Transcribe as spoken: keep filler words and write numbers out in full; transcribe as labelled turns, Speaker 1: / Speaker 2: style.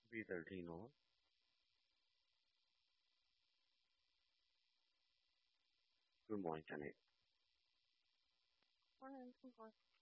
Speaker 1: B thirteen on. Good morning, Janet.
Speaker 2: Morning. Good morning.